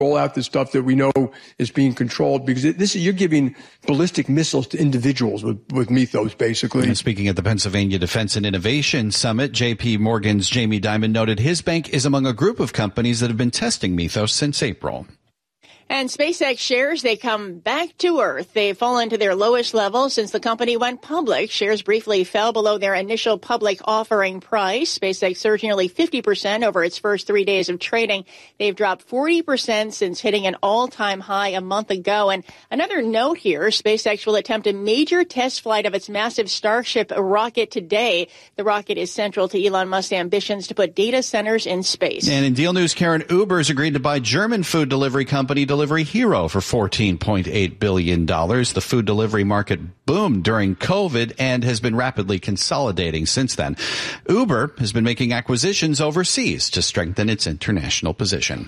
roll out the stuff that we know is being controlled, because you're giving ballistic missiles to individuals with Mythos, basically. And speaking at the Pennsylvania Defense and Innovation Summit, J.P. Morgan's Jamie Dimon noted his bank is among a group of companies that have been testing Mythos since April. And SpaceX shares, they come back to earth. They've fallen to their lowest level since the company went public. Shares briefly fell below their initial public offering price. SpaceX surged nearly 50% over its first 3 days of trading. They've dropped 40% since hitting an all-time high a month ago. And another note here, SpaceX will attempt a major test flight of its massive Starship rocket today. The rocket is central to Elon Musk's ambitions to put data centers in space. And in deal news, Karen, Uber's agreed to buy German food delivery company Delivery Hero for $14.8 billion. The food delivery market boomed during COVID and has been rapidly consolidating since then. Uber has been making acquisitions overseas to strengthen its international position.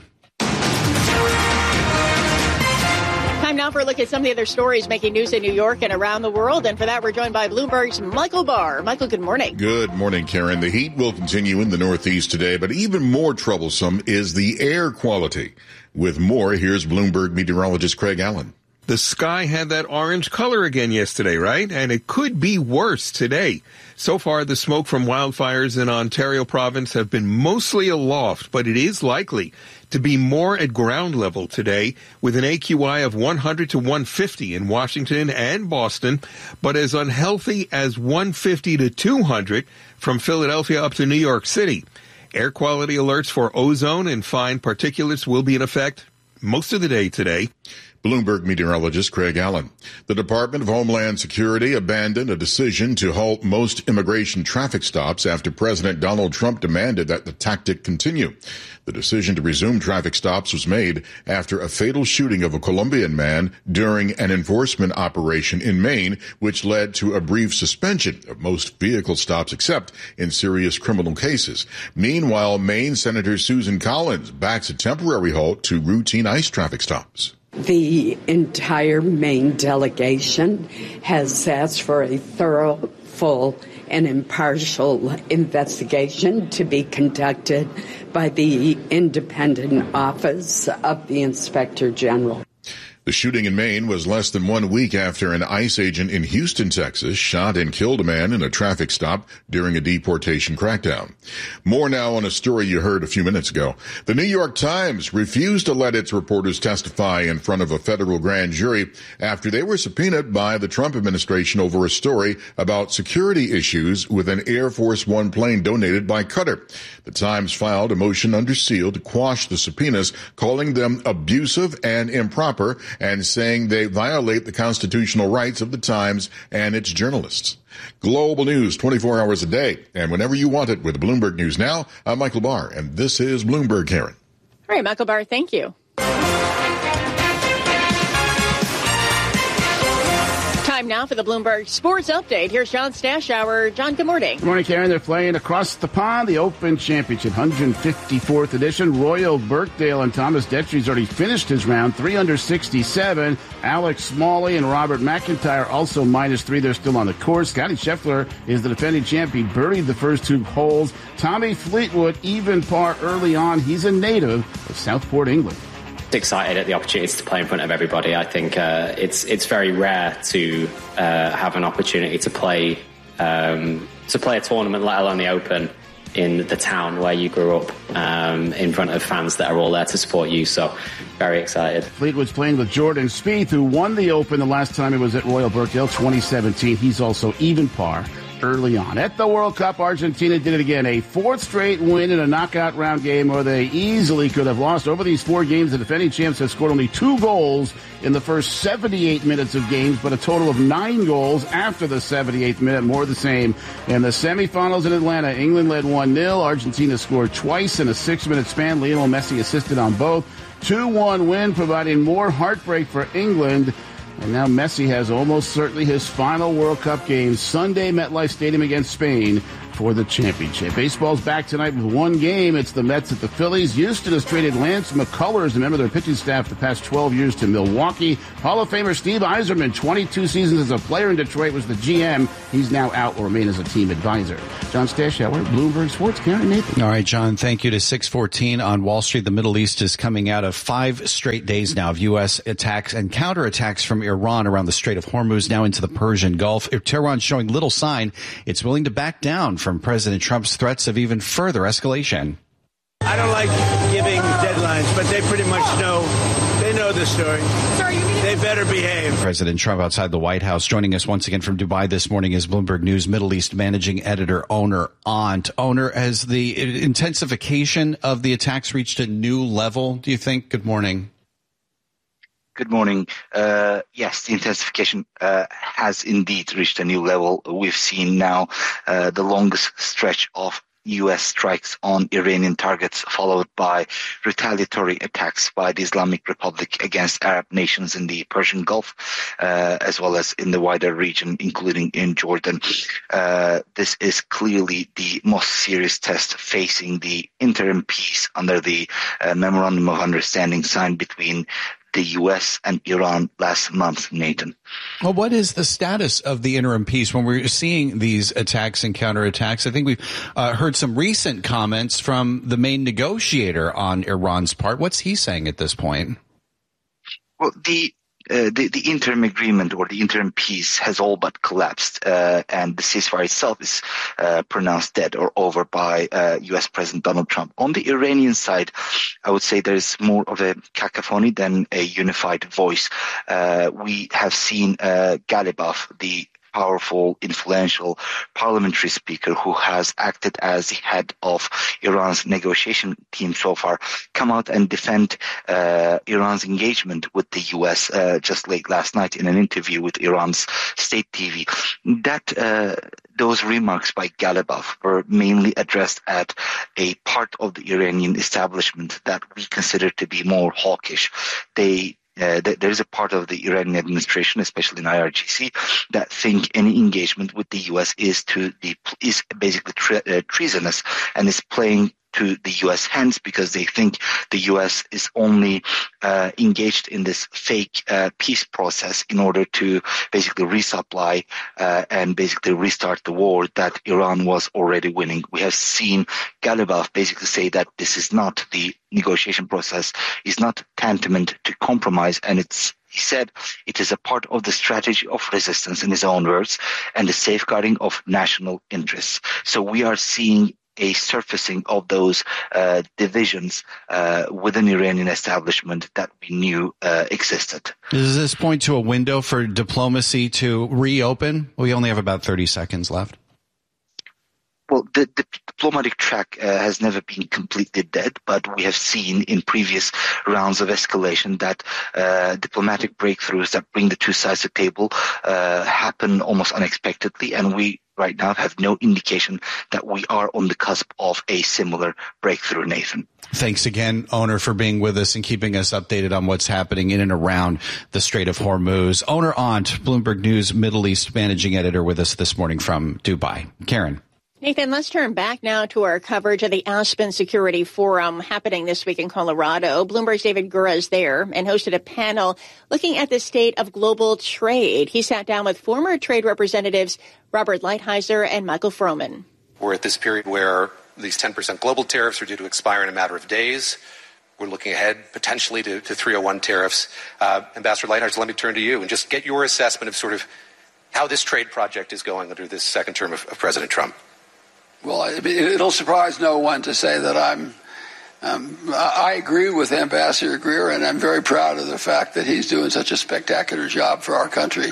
Time now for a look at some of the other stories making news in New York and around the world. And for that, we're joined by Bloomberg's Michael Barr. Michael, good morning. Good morning, Karen. The heat will continue in the Northeast today, but even more troublesome is the air quality. With more, here's Bloomberg meteorologist Craig Allen. The sky had that orange color again yesterday, right? And it could be worse today. So far, the smoke from wildfires in Ontario province have been mostly aloft, but it is likely to be more at ground level today with an AQI of 100 to 150 in Washington and Boston, but as unhealthy as 150 to 200 from Philadelphia up to New York City. Air quality alerts for ozone and fine particulates will be in effect most of the day today. Bloomberg meteorologist Craig Allen. The Department of Homeland Security abandoned a decision to halt most immigration traffic stops after President Donald Trump demanded that the tactic continue. The decision to resume traffic stops was made after a fatal shooting of a Colombian man during an enforcement operation in Maine, which led to a brief suspension of most vehicle stops except in serious criminal cases. Meanwhile, Maine Senator Susan Collins backs a temporary halt to routine ICE traffic stops. The entire Maine delegation has asked for a thorough, full, and impartial investigation to be conducted by the Independent Office of the Inspector General. The shooting in Maine was less than 1 week after an ICE agent in Houston, Texas, shot and killed a man in a traffic stop during a deportation crackdown. More now on a story you heard a few minutes ago. The New York Times refused to let its reporters testify in front of a federal grand jury after they were subpoenaed by the Trump administration over a story about security issues with an Air Force One plane donated by Qatar. The Times filed a motion under seal to quash the subpoenas, calling them abusive and improper, and saying they violate the constitutional rights of the Times and its journalists. Global news 24 hours a day, and whenever you want it with Bloomberg News Now. I'm Michael Barr, and this is Bloomberg, Karen. All right, Michael Barr, thank you. Time now for the Bloomberg Sports Update. Here's John Stashower. John, good morning. Good morning, Karen. They're playing across the pond, the Open Championship, 154th edition. Royal Birkdale and Thomas Detry's already finished his round, 3 under 67. Alex Smalley and Robert McIntyre also -3. They're still on the course. Scotty Scheffler is the defending champ. He birdied the first 2 holes. Tommy Fleetwood, even par early on. He's a native of Southport, England. Excited at the opportunity to play in front of everybody. I think it's very rare to have an opportunity to play a tournament, let alone the Open, in the town where you grew up, in front of fans that are all there to support you. So very excited. Fleetwood's playing with Jordan Spieth, who won the Open the last time it was at Royal Birkdale, 2017. He's also even par early on. At the World Cup, Argentina did it again. A 4th straight win in a knockout round game where they easily could have lost. Over these 4 games, the defending champs have scored only 2 goals in the first 78 minutes of games, but a total of 9 goals after the 78th minute, more the same. In the semifinals in Atlanta, England led 1-0. Argentina scored twice in a 6-minute span. Lionel Messi assisted on both. 2-1 win, providing more heartbreak for England. And now Messi has almost certainly his final World Cup game Sunday, MetLife Stadium against Spain for the championship. Baseball's back tonight with one game. It's the Mets at the Phillies. Houston has traded Lance McCullers, a member of their pitching staff, the past 12 years to Milwaukee. Hall of Famer Steve Yzerman, 22 seasons as a player in Detroit, was the GM. He's now out, will remain as a team advisor. John Stashauer, Bloomberg Sports, Karen Nathan. All right, John, thank you. To 6:14 on Wall Street. The Middle East is coming out of 5 straight days now of U.S. attacks and counterattacks from Iran around the Strait of Hormuz, now into the Persian Gulf. Tehran showing little sign it's willing to back down from President Trump's threats of even further escalation. I don't like giving deadlines, but they pretty much know. They know the story. They better behave. President Trump outside the White House. Joining us once again from Dubai this morning is Bloomberg News Middle East managing editor Oner Ont. Oner, has the intensification of the attacks reached a new level, do you think? Good morning. Good morning. Yes, the intensification has indeed reached a new level. We've seen now the longest stretch of U.S. strikes on Iranian targets, followed by retaliatory attacks by the Islamic Republic against Arab nations in the Persian Gulf, as well as in the wider region, including in Jordan. This is clearly the most serious test facing the interim peace under the Memorandum of Understanding signed between the U.S. and Iran last month, Nathan. Well, what is the status of the interim peace when we're seeing these attacks and counterattacks? I think we've heard some recent comments from the main negotiator on Iran's part. What's he saying at this point? Well, the interim agreement or the interim peace has all but collapsed, and the ceasefire itself is pronounced dead or over by U.S. President Donald Trump. On the Iranian side, I would say there's more of a cacophony than a unified voice. We have seen Ghalibaf, the powerful, influential parliamentary speaker who has acted as the head of Iran's negotiation team so far, come out and defend Iran's engagement with the U.S. Just late last night in an interview with Iran's state TV. Those remarks by Ghalibaf were mainly addressed at a part of the Iranian establishment that we consider to be more hawkish. There's a part of the Iranian administration, especially in IRGC, that think any engagement with the U.S. is basically treasonous and is playing to the U.S. hands, because they think the U.S. is only engaged in this fake peace process in order to basically resupply and basically restart the war that Iran was already winning. We have seen Ghalibaf basically say that this is not the negotiation process, is not tantamount to compromise, and he said it is a part of the strategy of resistance, in his own words, and the safeguarding of national interests. So we are seeing a surfacing of those divisions within the Iranian establishment that we knew existed. Does this point to a window for diplomacy to reopen? We only have about 30 seconds left. Well, the diplomatic track has never been completely dead, but we have seen in previous rounds of escalation that diplomatic breakthroughs that bring the two sides to the table happen almost unexpectedly, and we right now have no indication that we are on the cusp of a similar breakthrough, Nathan. Thanks again, Oner, for being with us and keeping us updated on what's happening in and around the Strait of Hormuz. Oner Ont, Bloomberg News Middle East managing editor, with us this morning from Dubai. Karen. Nathan, let's turn back now to our coverage of the Aspen Security Forum happening this week in Colorado. Bloomberg's David Gura is there and hosted a panel looking at the state of global trade. He sat down with former trade representatives Robert Lighthizer and Michael Froman. We're at this period where these 10% global tariffs are due to expire in a matter of days. We're looking ahead potentially to 301 tariffs. Ambassador Lighthizer, let me turn to you and just get your assessment of sort of how this trade project is going under this second term of President Trump. Well, it'll surprise no one to say that I agree with Ambassador Greer, and I'm very proud of the fact that he's doing such a spectacular job for our country.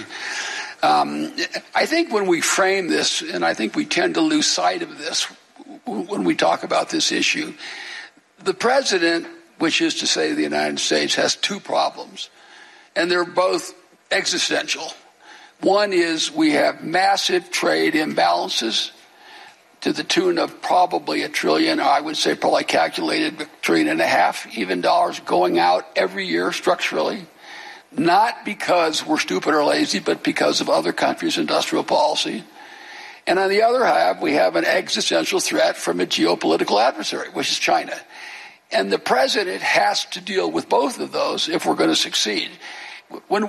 I think when we frame this, and I think we tend to lose sight of this when we talk about this issue, the president, which is to say the United States, has two problems, and they're both existential. One is we have massive trade imbalances to the tune of probably $1 trillion, I would say probably calculated $1.5 trillion even dollars going out every year structurally, not because we're stupid or lazy, but because of other countries' industrial policy. And on the other half, we have an existential threat from a geopolitical adversary, which is China. And the president has to deal with both of those if we're going to succeed. When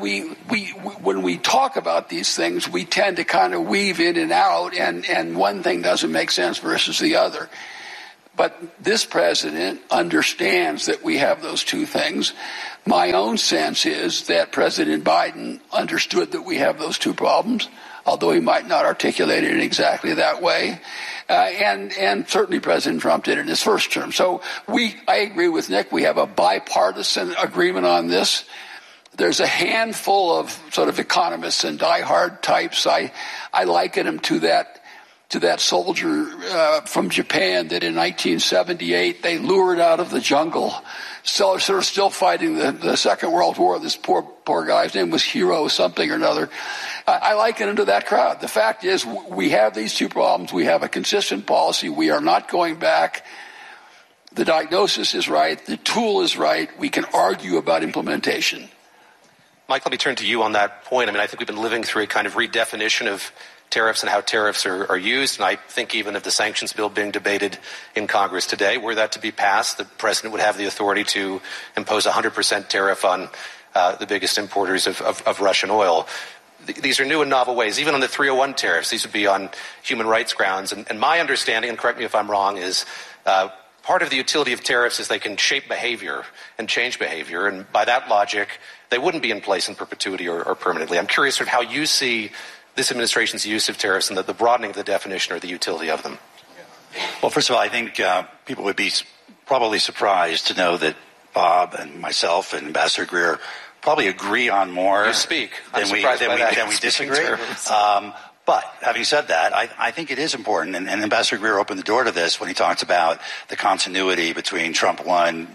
we talk about these things, we tend to kind of weave in and out, and one thing doesn't make sense versus the other. But this president understands that we have those two things. My own sense is that President Biden understood that we have those two problems, although he might not articulate it in exactly that way. And certainly President Trump did in his first term. So I agree with Nick. We have a bipartisan agreement on this. There's a handful of sort of economists and diehard types. I liken them to that soldier from Japan that in 1978 they lured out of the jungle. So sort of still fighting the Second World War. This poor guy's name was Hero something or another. I liken him to that crowd. The fact is we have these two problems. We have a consistent policy. We are not going back. The diagnosis is right. The tool is right. We can argue about implementation. Mike, let me turn to you on that point. I mean, I think we've been living through a kind of redefinition of tariffs and how tariffs are used. And I think even of the sanctions bill being debated in Congress today, were that to be passed, the president would have the authority to impose a 100% tariff on the biggest importers of Russian oil. These are new and novel ways. Even on the 301 tariffs, these would be on human rights grounds. And my understanding, and correct me if I'm wrong, is part of the utility of tariffs is they can shape behavior and change behavior. And by that logic, they wouldn't be in place in perpetuity or permanently. I'm curious sort of how you see this administration's use of tariffs and the broadening of the definition or the utility of them. Well, first of all, I think people would be probably surprised to know that Bob and myself and Ambassador Greer probably agree on more than we disagree. But having said that, I think it is important, and Ambassador Greer opened the door to this when he talked about the continuity between Trump 1,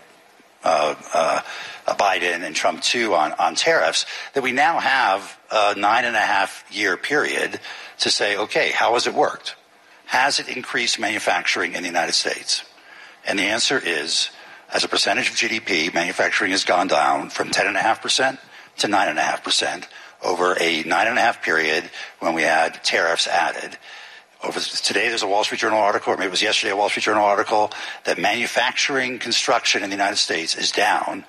Biden, and Trump 2 on tariffs, that we now have a 9.5-year period to say, okay, how has it worked? Has it increased manufacturing in the United States? And the answer is, as a percentage of GDP, manufacturing has gone down from 10.5% to 9.5% over a 9.5 period when we had tariffs added. Today there's a Wall Street Journal article, or maybe it was yesterday a Wall Street Journal article, that manufacturing construction in the United States is down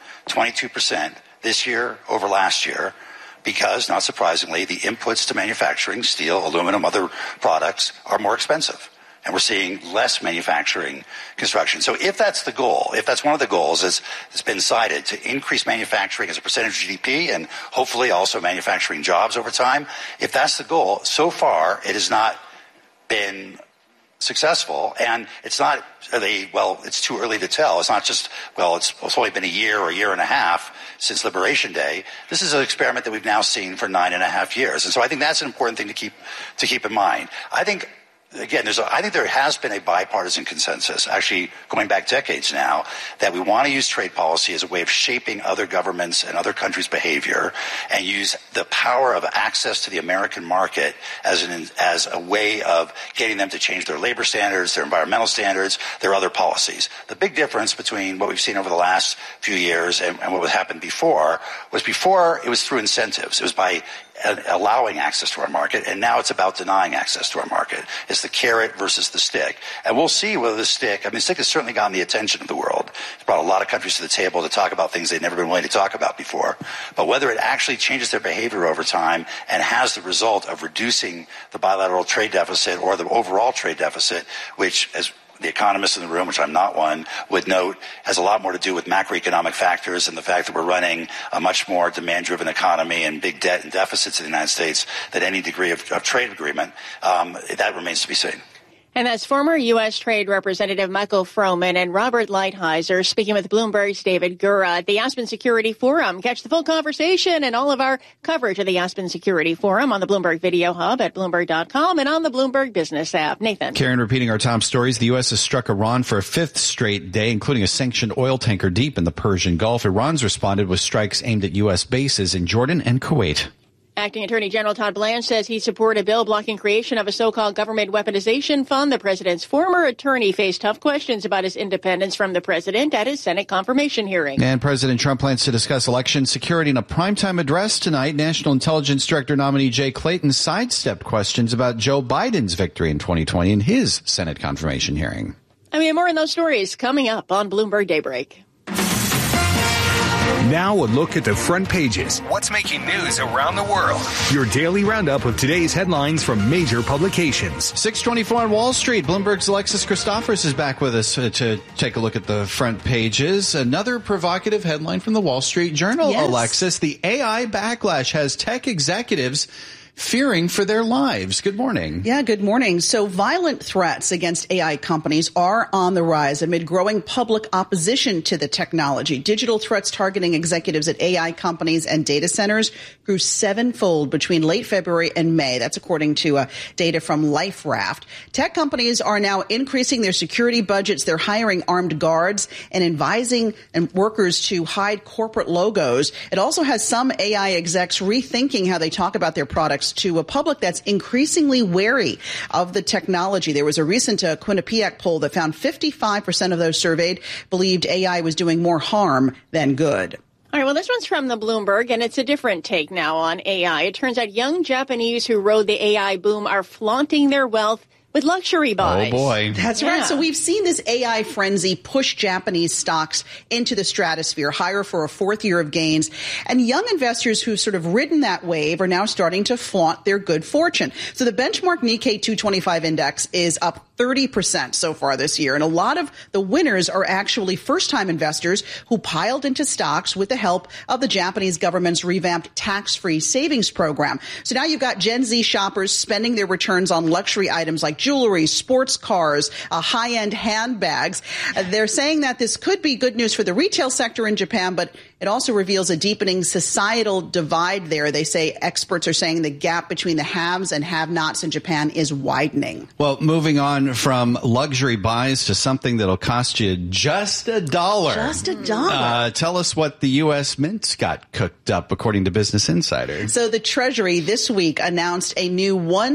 22% this year over last year because, not surprisingly, the inputs to manufacturing, steel, aluminum, other products, are more expensive. And we're seeing less manufacturing construction. So if that's the goal, if that's one of the goals that's been cited, to increase manufacturing as a percentage of GDP and hopefully also manufacturing jobs over time, if that's the goal, so far it has not been successful. And it's not, it's too early to tell. It's not just, it's only been a year or a year and a half since Liberation Day. This is an experiment that we've now seen for 9.5 years. And so I think that's an important thing to keep in mind. I think, again, I think there has been a bipartisan consensus, actually going back decades now, that we want to use trade policy as a way of shaping other governments and other countries' behavior and use the power of access to the American market as a way of getting them to change their labor standards, their environmental standards, their other policies. The big difference between what we've seen over the last few years and what happened before it was through incentives. It was by allowing access to our market, and now it's about denying access to our market. It's the carrot versus the stick. And we'll see whether the stick has certainly gotten the attention of the world. It's brought a lot of countries to the table to talk about things they've never been willing to talk about before. But whether it actually changes their behavior over time and has the result of reducing the bilateral trade deficit or the overall trade deficit, which, as the economists in the room, which I'm not one, would note has a lot more to do with macroeconomic factors and the fact that we're running a much more demand-driven economy and big debt and deficits in the United States than any degree of trade agreement. That remains to be seen. And that's former U.S. Trade Representative Michael Froman and Robert Lighthizer speaking with Bloomberg's David Gura at the Aspen Security Forum. Catch the full conversation and all of our coverage of the Aspen Security Forum on the Bloomberg Video Hub at Bloomberg.com and on the Bloomberg Business app. Nathan. Karen, repeating our top stories, the U.S. has struck Iran for a fifth straight day, including a sanctioned oil tanker deep in the Persian Gulf. Iran's responded with strikes aimed at U.S. bases in Jordan and Kuwait. Acting Attorney General Todd Blanche says he supported a bill blocking creation of a so-called government weaponization fund. The president's former attorney faced tough questions about his independence from the president at his Senate confirmation hearing. And President Trump plans to discuss election security in a primetime address tonight. National Intelligence Director nominee Jay Clayton sidestepped questions about Joe Biden's victory in 2020 in his Senate confirmation hearing. More on those stories coming up on Bloomberg Daybreak. Now a look at the front pages. What's making news around the world? Your daily roundup of today's headlines from major publications. 6:24 on Wall Street. Bloomberg's Alexis Christophorous is back with us to take a look at the front pages. Another provocative headline from the Wall Street Journal, yes. Alexis. The AI backlash has tech executives fearing for their lives. Good morning. Yeah, good morning. So violent threats against AI companies are on the rise amid growing public opposition to the technology. Digital threats targeting executives at AI companies and data centers grew sevenfold between late February and May. That's according to data from LifeRaft. Tech companies are now increasing their security budgets. They're hiring armed guards and advising workers to hide corporate logos. It also has some AI execs rethinking how they talk about their products to a public that's increasingly wary of the technology. There was a recent Quinnipiac poll that found 55% of those surveyed believed AI was doing more harm than good. All right, well, this one's from the Bloomberg, and it's a different take now on AI. It turns out young Japanese who rode the AI boom are flaunting their wealth with luxury buys. Oh, boy. That's right. So we've seen this AI frenzy push Japanese stocks into the stratosphere, higher for a fourth year of gains. And young investors who've sort of ridden that wave are now starting to flaunt their good fortune. So the benchmark Nikkei 225 index is up 30% so far this year. And a lot of the winners are actually first-time investors who piled into stocks with the help of the Japanese government's revamped tax-free savings program. So now you've got Gen Z shoppers spending their returns on luxury items like jewelry, sports cars, high-end handbags. They're saying that this could be good news for the retail sector in Japan, but it also reveals a deepening societal divide there. They say experts are saying the gap between the haves and have-nots in Japan is widening. Well, moving on from luxury buys to something that'll cost you just $1. Just $1. Tell us what the U.S. Mint's got cooked up, according to Business Insider. So the Treasury this week announced a new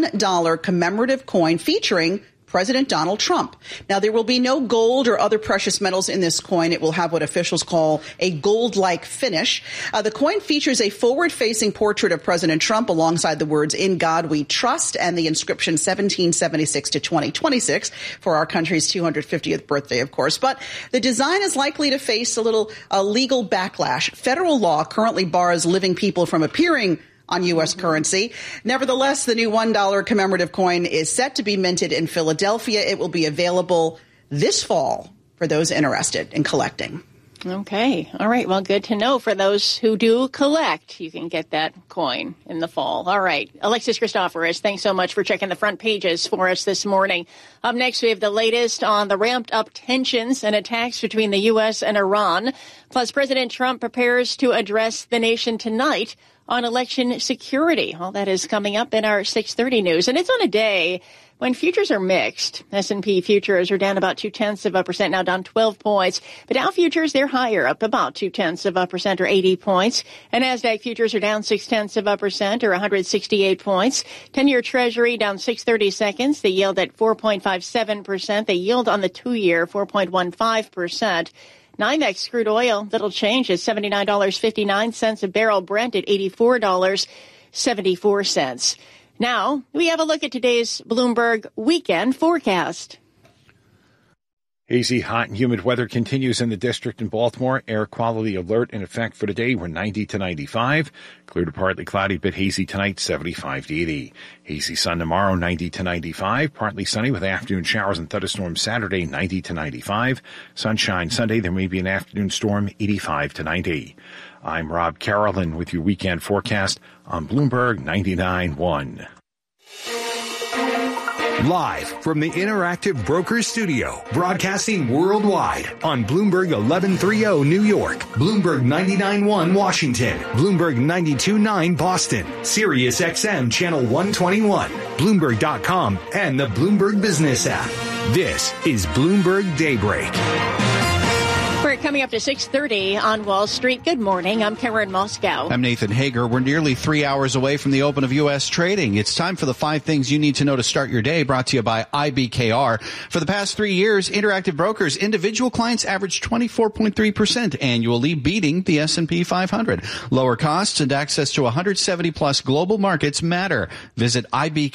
$1 commemorative coin featuring President Donald Trump. Now, there will be no gold or other precious metals in this coin. It will have what officials call a gold-like finish. The coin features a forward-facing portrait of President Trump alongside the words, "In God We Trust," and the inscription 1776 to 2026 for our country's 250th birthday, of course. But the design is likely to face a little legal backlash. Federal law currently bars living people from appearing on U.S. currency. Nevertheless, the new $1 commemorative coin is set to be minted in Philadelphia. It will be available this fall for those interested in collecting. Okay. All right. Well, good to know for those who do collect. You can get that coin in the fall. All right. Alexis Christophorous, thanks so much for checking the front pages for us this morning. Up next, we have the latest on the ramped-up tensions and attacks between the U.S. and Iran. Plus, President Trump prepares to address the nation tonight on election security. All that is coming up in our 6:30 news. And it's on a day when futures are mixed. S&P futures are down about 0.2%, now down 12 points. But Dow futures, they're higher, up about 0.2% or 80 points. And NASDAQ futures are down 0.6% or 168 points. 10-year Treasury down 6/32. The yield at 4.57%. The yield on the 2-year, 4.15%. NYMEX crude oil, little change at $79.59 a barrel. Brent at $84.74. Now, we have a look at today's Bloomberg weekend forecast. Hazy, hot, and humid weather continues in the district in Baltimore. Air quality alert in effect for today. We're 90 to 95. Clear to partly cloudy, but hazy tonight, 75 to 80. Hazy sun tomorrow, 90 to 95. Partly sunny with afternoon showers and thunderstorms Saturday, 90 to 95. Sunshine Sunday, there may be an afternoon storm, 85 to 90. I'm Rob Carolyn with your weekend forecast on Bloomberg 99.1. Live from the Interactive Brokers Studio, broadcasting worldwide on Bloomberg 1130 New York, Bloomberg 99.1 Washington, Bloomberg 92.9 Boston, Sirius XM Channel 121, Bloomberg.com, and the Bloomberg Business app. This is Bloomberg Daybreak. We're Coming up to 6:30 on Wall Street. Good morning. I'm Karen Moscow. I'm Nathan Hager. We're nearly 3 hours away from the open of U.S. trading. It's time for the 5 things you need to know to start your day, brought to you by IBKR. For the past 3 years, Interactive Brokers individual clients averaged 24.3% annually, beating the S&P 500. Lower costs and access to 170-plus global markets matter. Visit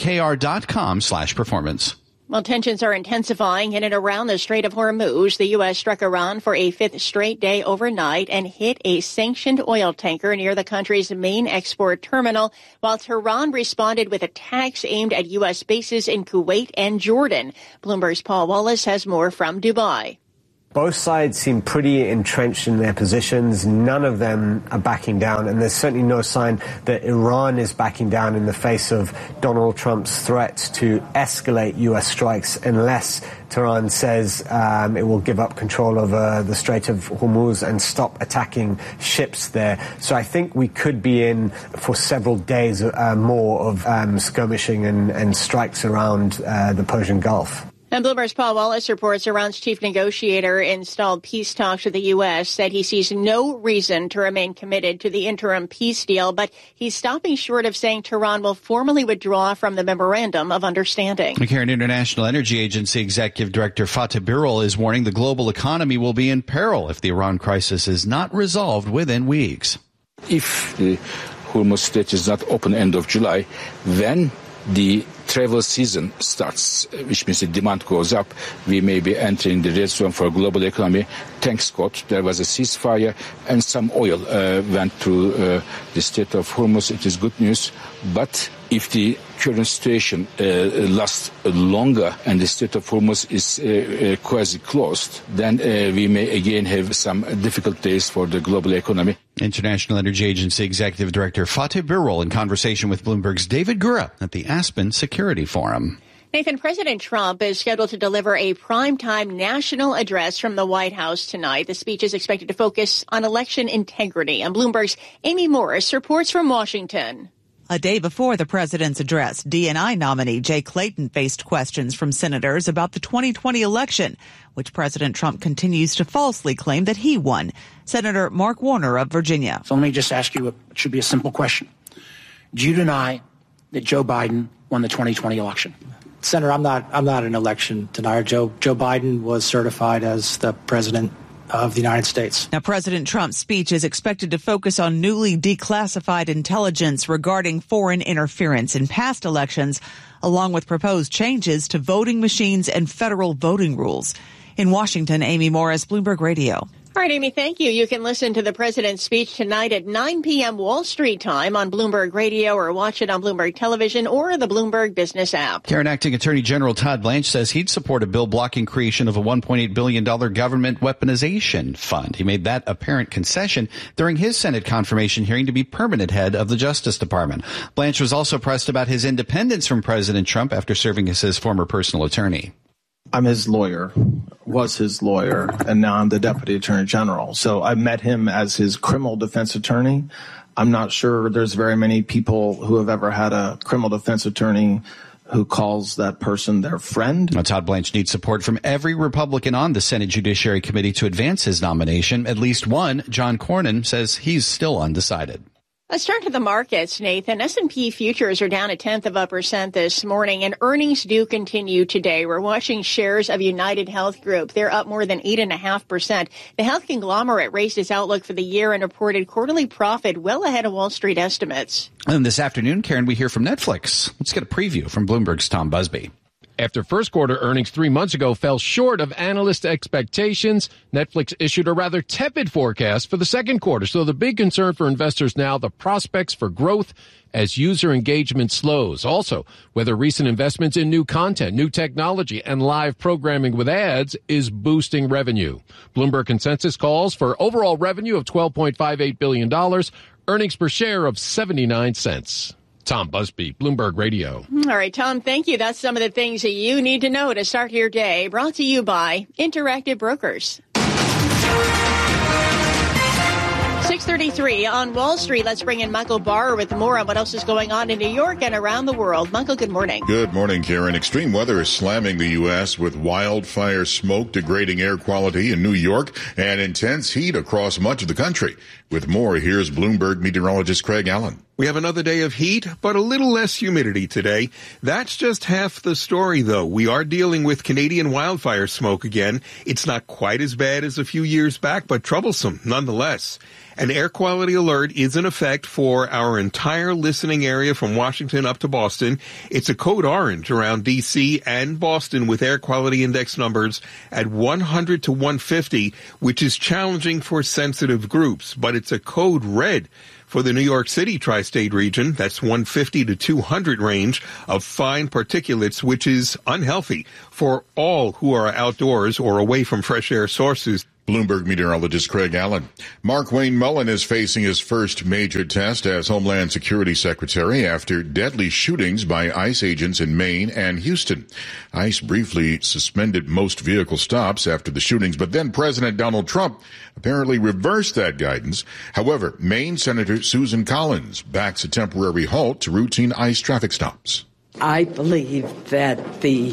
IBKR.com/performance. Well, tensions are intensifying in and around the Strait of Hormuz. The U.S. struck Iran for a 5th straight day overnight and hit a sanctioned oil tanker near the country's main export terminal, while Tehran responded with attacks aimed at U.S. bases in Kuwait and Jordan. Bloomberg's Paul Wallace has more from Dubai. Both sides seem pretty entrenched in their positions. None of them are backing down, and there's certainly no sign that Iran is backing down in the face of Donald Trump's threats to escalate U.S. strikes unless Tehran says it will give up control over the Strait of Hormuz and stop attacking ships there. So I think we could be in for several days more of skirmishing and strikes around the Persian Gulf. And Bloomberg's Paul Wallace reports Iran's chief negotiator installed peace talks with the U.S., said he sees no reason to remain committed to the interim peace deal, but he's stopping short of saying Tehran will formally withdraw from the Memorandum of Understanding. McCarran International Energy Agency Executive Director Fatih Birol is warning the global economy will be in peril if the Iran crisis is not resolved within weeks. If the Hormuz Strait is not open end of July, then the travel season starts, which means the demand goes up. We may be entering the red zone for global economy. Thanks God, there was a ceasefire and some oil went through the Strait of Hormuz. It is good news. But if the current situation lasts longer and the Strait of Hormuz is quasi-closed, then we may again have some difficult days for the global economy. International Energy Agency Executive Director Fatih Birol in conversation with Bloomberg's David Gura at the Aspen Security Forum. Nathan, President Trump is scheduled to deliver a primetime national address from the White House tonight. The speech is expected to focus on election integrity. And Bloomberg's Amy Morris reports from Washington. A day before the president's address, DNI nominee Jay Clayton faced questions from senators about the 2020 election, which President Trump continues to falsely claim that he won. Senator Mark Warner of Virginia. So let me just ask you, it should be a simple question. Do you deny that Joe Biden won the 2020 election? Senator, I'm not an election denier. Joe Biden was certified as the president of the United States. Now, President Trump's speech is expected to focus on newly declassified intelligence regarding foreign interference in past elections, along with proposed changes to voting machines and federal voting rules. In Washington, Amy Morris, Bloomberg Radio. All right, Amy, thank you. You can listen to the president's speech tonight at 9 p.m. Wall Street time on Bloomberg Radio or watch it on Bloomberg Television or the Bloomberg Business app. Karen, Acting Attorney General Todd Blanche says he'd support a bill blocking creation of a $1.8 billion government weaponization fund. He made that apparent concession during his Senate confirmation hearing to be permanent head of the Justice Department. Blanche was also pressed about his independence from President Trump after serving as his former personal attorney. I'm his lawyer, was his lawyer, and now I'm the Deputy Attorney General. So I met him as his criminal defense attorney. I'm not sure there's very many people who have ever had a criminal defense attorney who calls that person their friend. Now, Todd Blanche needs support from every Republican on the Senate Judiciary Committee to advance his nomination. At least one, John Cornyn, says he's still undecided. Let's turn to the markets, Nathan. S&P futures are down 0.1% this morning, and earnings do continue today. We're watching shares of United Health Group. They're up more than 8.5%. The health conglomerate raised its outlook for the year and reported quarterly profit well ahead of Wall Street estimates. And this afternoon, Karen, we hear from Netflix. Let's get a preview from Bloomberg's Tom Busby. After first quarter earnings 3 months ago fell short of analyst expectations, Netflix issued a rather tepid forecast for the second quarter. So the big concern for investors now, the prospects for growth as user engagement slows. Also, whether recent investments in new content, new technology, and live programming with ads is boosting revenue. Bloomberg consensus calls for overall revenue of $12.58 billion, earnings per share of 79 cents. Tom Busby, Bloomberg Radio. All right, Tom, thank you. That's some of the things that you need to know to start your day. Brought to you by Interactive Brokers. 6:33 on Wall Street. Let's bring in Michael Barr with more on what else is going on in New York and around the world. Michael, good morning. Good morning, Karen. Extreme weather is slamming the U.S. with wildfire smoke degrading air quality in New York and intense heat across much of the country. With more, here's Bloomberg meteorologist Craig Allen. We have another day of heat, but a little less humidity today. That's just half the story, though. We are dealing with Canadian wildfire smoke again. It's not quite as bad as a few years back, but troublesome nonetheless. An air quality alert is in effect for our entire listening area from Washington up to Boston. It's a code orange around D.C. and Boston with air quality index numbers at 100 to 150, which is challenging for sensitive groups, but it's a code red for the New York City tri-state region. That's 150 to 200 range of fine particulates, which is unhealthy for all who are outdoors or away from fresh air sources. Bloomberg meteorologist Craig Allen. Markwayne Mullin is facing his first major test as Homeland Security Secretary after deadly shootings by ICE agents in Maine and Houston. ICE briefly suspended most vehicle stops after the shootings, but then President Donald Trump apparently reversed that guidance. However, Maine Senator Susan Collins backs a temporary halt to routine ICE traffic stops. I believe that the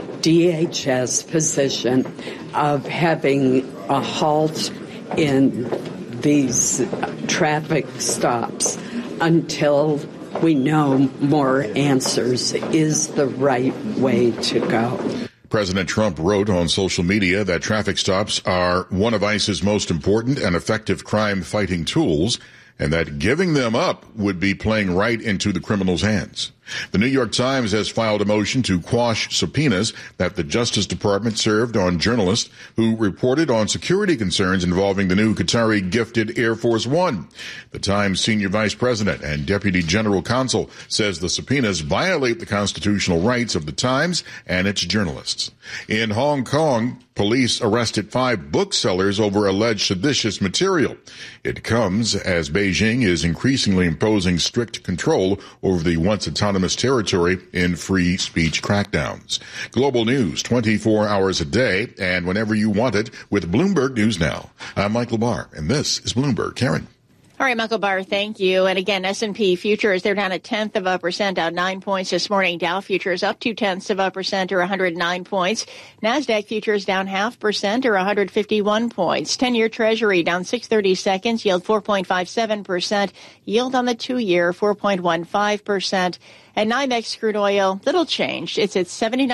DHS position of having a halt in these traffic stops until we know more answers is the right way to go. President Trump wrote on social media that traffic stops are one of ICE's most important and effective crime-fighting tools, and that giving them up would be playing right into the criminals' hands. The New York Times has filed a motion to quash subpoenas that the Justice Department served on journalists who reported on security concerns involving the new Qatari-gifted Air Force One. The Times senior vice president and deputy general counsel says the subpoenas violate the constitutional rights of the Times and its journalists. In Hong Kong, police arrested 5 booksellers over alleged seditious material. It comes as Beijing is increasingly imposing strict control over the once autonomous territory in free speech crackdowns. Global news 24 hours a day and whenever you want it with Bloomberg News Now. I'm Michael Barr, and this is Bloomberg. Karen. All right, Michael Barr, thank you. And again, S&P futures, they're down 0.1%, down 9 points this morning. Dow futures up 0.2% or 109 points. NASDAQ futures down 0.5% or 151 points. 10-year Treasury down 6/32, yield 4.57%. Yield on the 2-year 4.15%. And NYMEX crude oil, little changed. It's at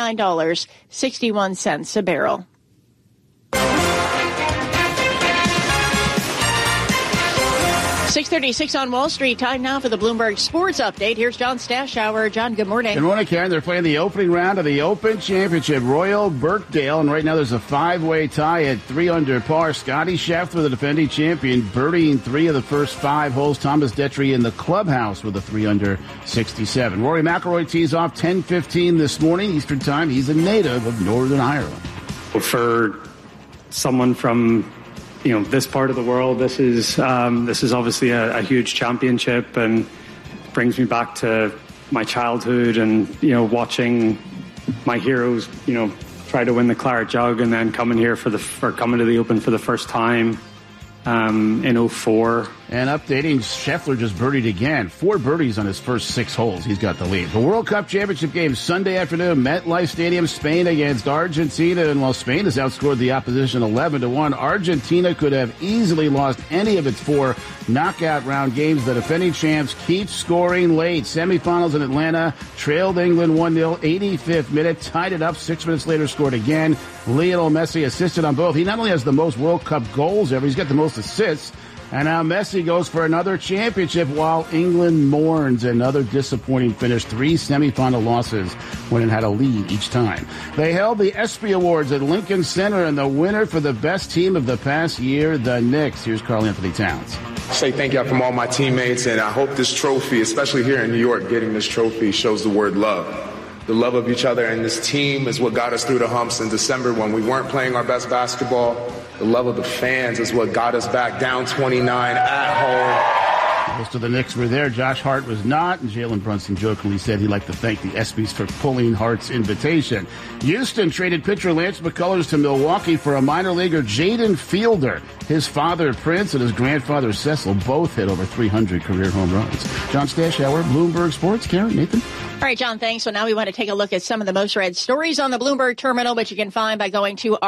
$79.61 a barrel. 6:36 on Wall Street. Time now for the Bloomberg Sports Update. Here's John Stashower. John, good morning. Good morning, Karen. They're playing the opening round of the Open Championship, Royal Birkdale, and right now there's a 5-way tie at 3 under par. Scotty Scheffler, the defending champion, birdieing 3 of the first 5 holes. Thomas Detry in the clubhouse with a 3 under 67. Rory McIlroy tees off 10:15 this morning Eastern Time. He's a native of Northern Ireland. For someone from this part of the world, this is obviously a huge championship and brings me back to my childhood and, watching my heroes, try to win the Claret Jug and then coming to the Open for the first time in 04. And updating, Scheffler just birdied again. 4 birdies on his first 6 holes. He's got the lead. The World Cup Championship game Sunday afternoon, MetLife Stadium, Spain against Argentina. And while Spain has outscored the opposition 11-1, Argentina could have easily lost any of its 4 knockout round games. The defending champs keep scoring late. Semifinals in Atlanta, trailed England 1-0, 85th minute, tied it up. 6 minutes later, scored again. Lionel Messi assisted on both. He not only has the most World Cup goals ever, he's got the most assists. And now Messi goes for another championship while England mourns another disappointing finish. 3 semifinal losses when it had a lead each time. They held the ESPY Awards at Lincoln Center, and the winner for the best team of the past year, the Knicks. Here's Karl Anthony Towns. Say thank you from all my teammates, and I hope this trophy, especially here in New York, getting this trophy shows the word love. The love of each other and this team is what got us through the humps in December when we weren't playing our best basketball. The love of the fans is what got us back down 29 at home. Most of the Knicks were there. Josh Hart was not, and Jalen Brunson jokingly said he'd like to thank the ESPYs for pulling Hart's invitation. Houston traded pitcher Lance McCullers to Milwaukee for a minor leaguer, Jaden Fielder. His father, Prince, and his grandfather, Cecil, both hit over 300 career home runs. John Stashower, Bloomberg Sports. Karen, Nathan. All right, John, thanks. So now we want to take a look at some of the most read stories on the Bloomberg terminal, which you can find by going to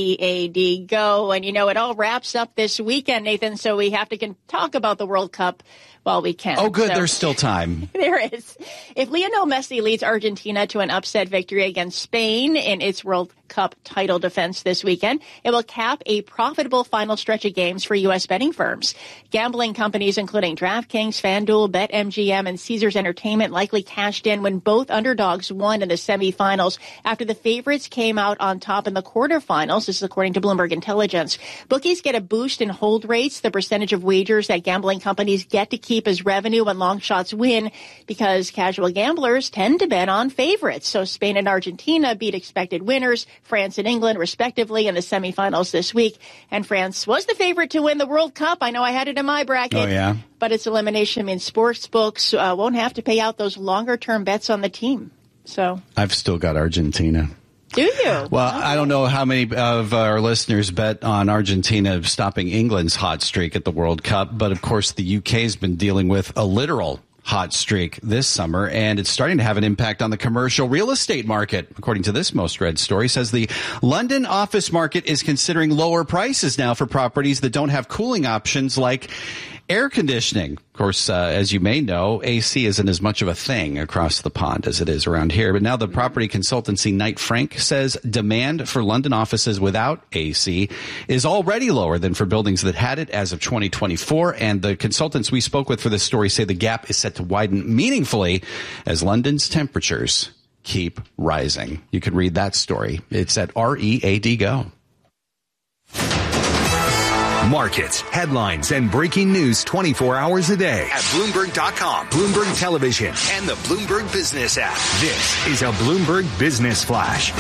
READ Go. And, it all wraps up this weekend, Nathan, so we have to talk about the World Cup while we can. Oh, good. So, there's still time. There is. If Lionel Messi leads Argentina to an upset victory against Spain in its World Cup title defense this weekend, it will cap a profitable final stretch of games for U.S. betting firms. Gambling companies including DraftKings, FanDuel, BetMGM, and Caesars Entertainment likely cashed in when both underdogs won in the semifinals after the favorites came out on top in the quarterfinals. This is according to Bloomberg Intelligence. Bookies get a boost in hold rates, the percentage of wagers that gambling companies get to keep as revenue when long shots win, because casual gamblers tend to bet on favorites. So Spain and Argentina beat expected winners, France and England, respectively, in the semifinals this week. And France was the favorite to win the World Cup. I know I had it in my bracket. Oh, yeah. But its elimination means sports books won't have to pay out those longer-term bets on the team. So I've still got Argentina. Do you? Well, I don't know how many of our listeners bet on Argentina stopping England's hot streak at the World Cup, but of course the UK has been dealing with a literal hot streak this summer, and it's starting to have an impact on the commercial real estate market. According to this most read story, says the London office market is considering lower prices now for properties that don't have cooling options like air conditioning. Of course, as you may know, AC isn't as much of a thing across the pond as it is around here. But now the property consultancy Knight Frank says demand for London offices without AC is already lower than for buildings that had it as of 2024. And the consultants we spoke with for this story say the gap is set to widen meaningfully as London's temperatures keep rising. You can read that story. It's at READ Go. Markets, headlines, and breaking news 24 hours a day at Bloomberg.com, Bloomberg Television, and the Bloomberg Business app. This is a Bloomberg Business Flash.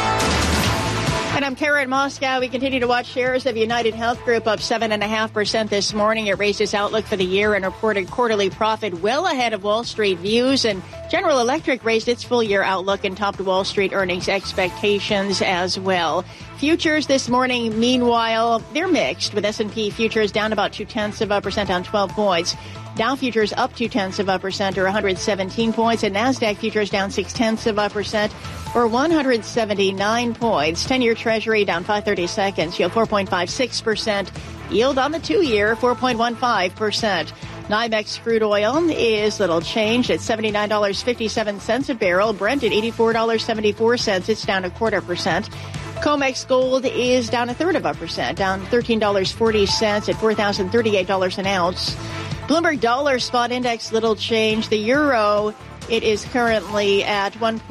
And I'm Karen Moscow. We continue to watch shares of United Health Group up 7.5% this morning. It raised its outlook for the year and reported quarterly profit well ahead of Wall Street views. And General Electric raised its full-year outlook and topped Wall Street earnings expectations as well. Futures this morning, meanwhile, they're mixed, with S&P futures down about 0.2% on 12 points. Dow futures up 0.2% or 117 points, and NASDAQ futures down 0.6% or 179 points. 10-year Treasury down 5/30 seconds, yield 4.56%. Yield on the 2-year, 4.15%. NYMEX crude oil is little changed at $79.57 a barrel. Brent at $84.74. It's down 0.25%. COMEX gold is down 0.33%, down $13.40 at $4,038 an ounce. Bloomberg dollar spot index, little change. The euro, it is currently at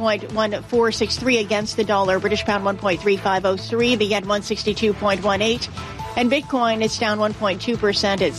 1.1463 against the dollar. British pound 1.3503. The yen 162.18. And Bitcoin is down 1.2% at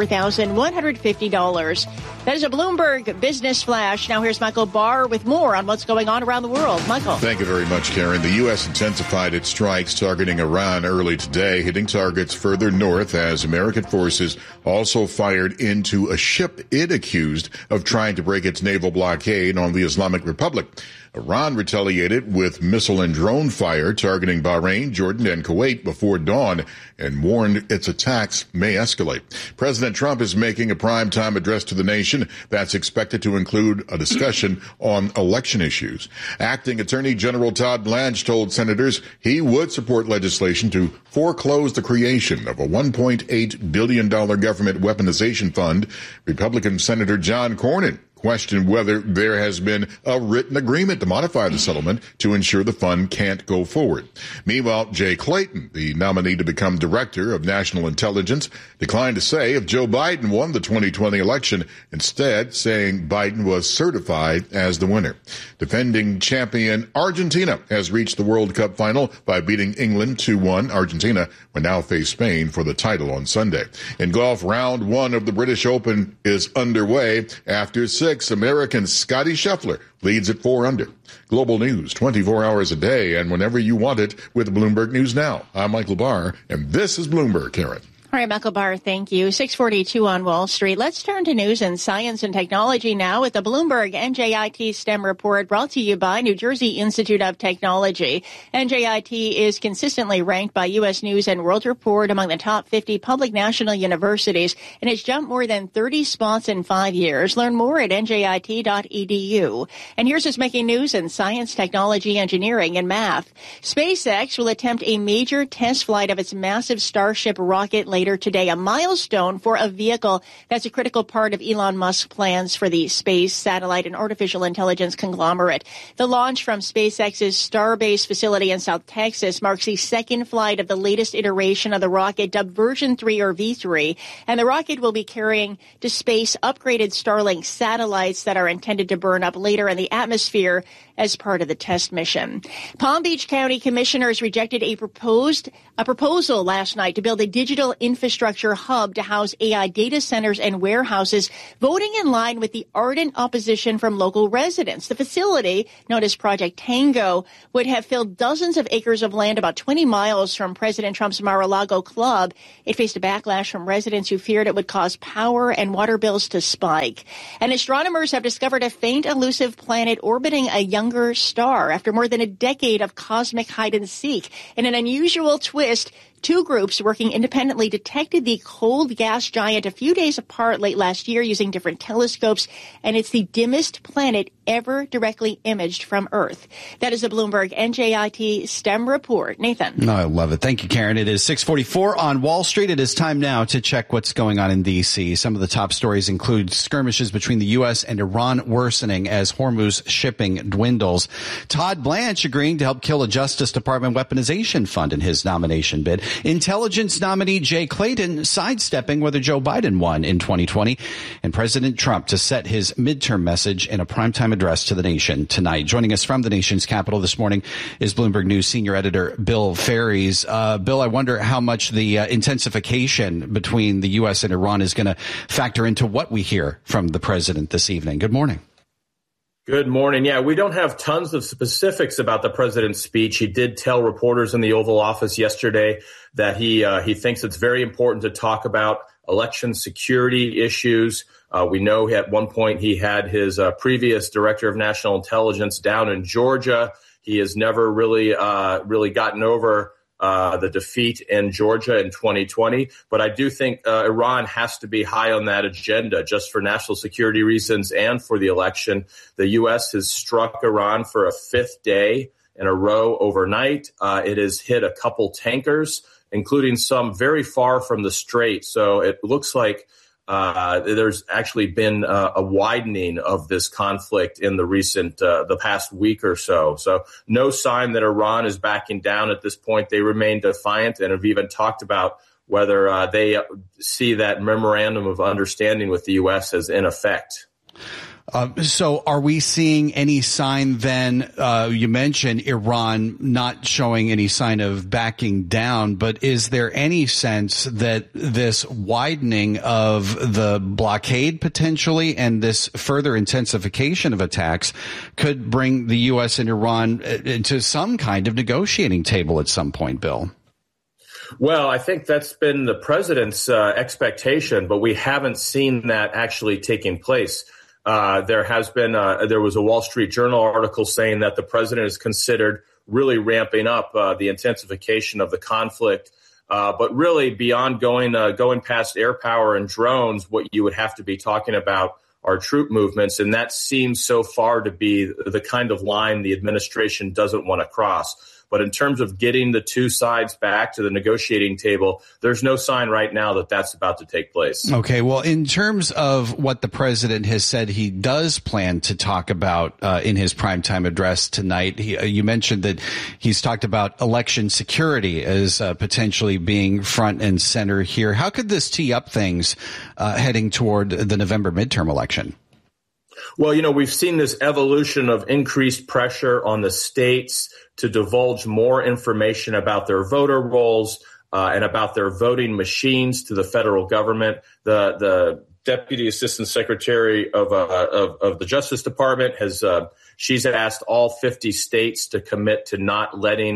$64,150. That is a Bloomberg Business Flash. Now here's Michael Barr with more on what's going on around the world. Michael. Thank you very much, Karen. The U.S. intensified its strikes targeting Iran early today, hitting targets further north as American forces also fired into a ship it accused of trying to break its naval blockade on the Islamic Republic. Iran retaliated with missile and drone fire targeting Bahrain, Jordan, and Kuwait before dawn and warned its attacks may escalate. President Trump is making a primetime address to the nation that's expected to include a discussion on election issues. Acting Attorney General Todd Blanche told senators he would support legislation to foreclose the creation of a $1.8 billion government weaponization fund. Republican Senator John Cornyn questioned whether there has been a written agreement to modify the settlement to ensure the fund can't go forward. Meanwhile, Jay Clayton, the nominee to become Director of National Intelligence, declined to say if Joe Biden won the 2020 election, instead saying Biden was certified as the winner. Defending champion Argentina has reached the World Cup final by beating England 2-1. Argentina will now face Spain for the title on Sunday. In golf, round one of the British Open is underway. After 6, American Scottie Scheffler leads at 4 under. Global news 24 hours a day and whenever you want it with Bloomberg News Now. I'm Michael Barr, and this is Bloomberg, Karen. All right, Michael Barr, thank you. 6:42 on Wall Street. Let's turn to news and science and technology now with the Bloomberg NJIT STEM report brought to you by New Jersey Institute of Technology. NJIT is consistently ranked by U.S. News and World Report among the top 50 public national universities, and it's jumped more than 30 spots in 5 years. Learn more at njit.edu. And here's what's making news in science, technology, engineering, and math. SpaceX will attempt a major test flight of its massive Starship rocket later today, a milestone for a vehicle that's a critical part of Elon Musk's plans for the space, satellite, and artificial intelligence conglomerate. The launch from SpaceX's Starbase facility in South Texas marks the second flight of the latest iteration of the rocket, dubbed Version 3 or V3, and the rocket will be carrying to space upgraded Starlink satellites that are intended to burn up later in the atmosphere as part of the test mission. Palm Beach County commissioners rejected a proposal last night to build a digital infrastructure hub to house AI data centers and warehouses, voting in line with the ardent opposition from local residents. The facility, known as Project Tango, would have filled dozens of acres of land about 20 miles from President Trump's Mar-a-Lago club. It faced a backlash from residents who feared it would cause power and water bills to spike. And astronomers have discovered a faint, elusive planet orbiting a younger star after more than a decade of cosmic hide-and-seek. In an unusual twist, two groups working independently detected the cold gas giant a few days apart late last year using different telescopes, and it's the dimmest planet ever directly imaged from Earth. That is a Bloomberg NJIT STEM report. Nathan. I love it. Thank you, Karen. It is 6:44 on Wall Street. It is time now to check what's going on in D.C. Some of the top stories include skirmishes between the U.S. and Iran worsening as Hormuz shipping dwindles. Todd Blanche agreeing to help kill a Justice Department weaponization fund in his nomination bid. Intelligence nominee Jay Clayton sidestepping whether Joe Biden won in 2020, and President Trump to set his midterm message in a primetime address to the nation tonight. Joining us from the nation's capital this morning is Bloomberg News senior editor Bill Ferries. Bill, I wonder how much the intensification between the U.S. and Iran is going to factor into what we hear from the president this evening. Good morning. Good morning. Yeah, we don't have tons of specifics about the president's speech. He did tell reporters in the Oval Office yesterday that he thinks it's very important to talk about election security issues. We know at one point he had his previous director of national intelligence down in Georgia. He has never really gotten over the defeat in Georgia in 2020. But I do think Iran has to be high on that agenda just for national security reasons and for the election. The U.S. has struck Iran for a fifth day in a row overnight. It has hit a couple tankers, including some very far from the strait. So it looks like there's actually been a widening of this conflict in the past week or so. So no sign that Iran is backing down at this point. They remain defiant and have even talked about whether they see that memorandum of understanding with the U.S. as in effect. So are we seeing any sign then, you mentioned Iran not showing any sign of backing down, but is there any sense that this widening of the blockade potentially and this further intensification of attacks could bring the U.S. and Iran into some kind of negotiating table at some point, Bill? Well, I think that's been the president's expectation, but we haven't seen that actually taking place. There was a Wall Street Journal article saying that the president has considered really ramping up the intensification of the conflict. But really beyond going past air power and drones, what you would have to be talking about are troop movements. And that seems so far to be the kind of line the administration doesn't want to cross. But in terms of getting the two sides back to the negotiating table, there's no sign right now that that's about to take place. Okay, well, in terms of what the president has said he does plan to talk about in his primetime address tonight, you mentioned that he's talked about election security as potentially being front and center here. How could this tee up things heading toward the November midterm election? Well, we've seen this evolution of increased pressure on the states to divulge more information about their voter rolls and about their voting machines to the federal government. The Deputy Assistant Secretary of the Justice Department she's asked all 50 states to commit to not letting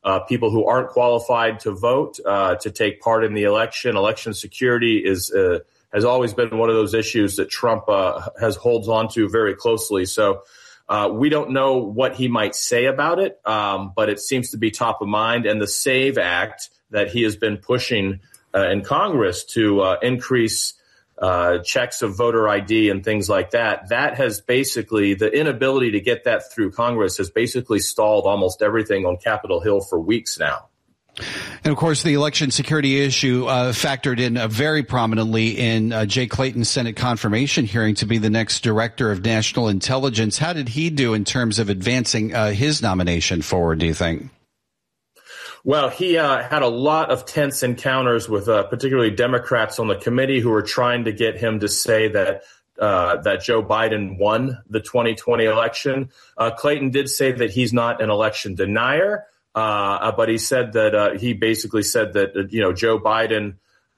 people who aren't qualified to vote to take part in the election. Election security has always been one of those issues that Trump holds on to very closely. So we don't know what he might say about it, but it seems to be top of mind. And the SAVE Act that he has been pushing in Congress to increase checks of voter ID and things like that, that has basically, the inability to get that through Congress has basically stalled almost everything on Capitol Hill for weeks now. And, of course, the election security issue factored in very prominently in Jay Clayton's Senate confirmation hearing to be the next director of national intelligence. How did he do in terms of advancing his nomination forward, do you think? Well, he had a lot of tense encounters with particularly Democrats on the committee who were trying to get him to say that Joe Biden won the 2020 election. Clayton did say that he's not an election denier. But he said that he basically said that Joe Biden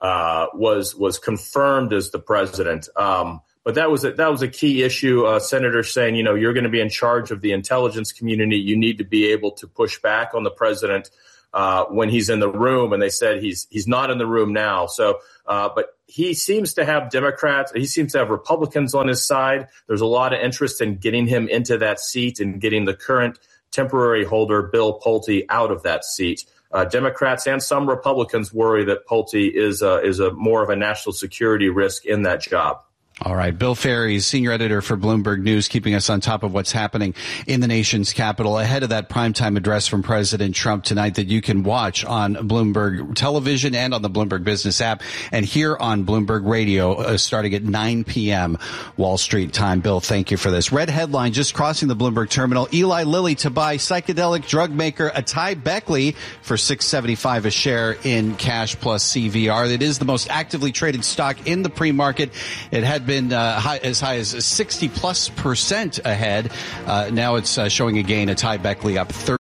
was confirmed as the president. But that was a key issue. Senators saying, you're going to be in charge of the intelligence community. You need to be able to push back on the president when he's in the room. And they said he's not in the room now. So, but he seems to have Democrats. He seems to have Republicans on his side. There's a lot of interest in getting him into that seat and getting the current temporary holder, Bill Pulte, out of that seat. Democrats and some Republicans worry that Pulte is a more of a national security risk in that job. All right. Bill Ferry, senior editor for Bloomberg News, keeping us on top of what's happening in the nation's capital ahead of that primetime address from President Trump tonight that you can watch on Bloomberg Television and on the Bloomberg Business app and here on Bloomberg Radio starting at 9 p.m. Wall Street time. Bill, thank you for this. Red headline just crossing the Bloomberg terminal. Eli Lilly to buy psychedelic drug maker Atai Beckley for $6.75 a share in cash plus CVR. It is the most actively traded stock in the pre-market. It had been as high as 60+% ahead. Now it's showing a gain. Atai Beckley up 30.